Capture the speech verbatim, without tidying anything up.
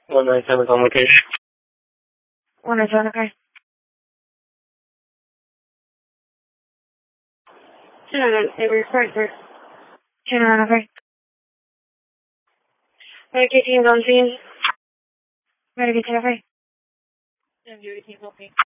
one nine seven on location. one nine seven, okay. two nine nine, they were required for two nine nine, okay. Medical teams on scene. Medical team, okay. M J team, okay.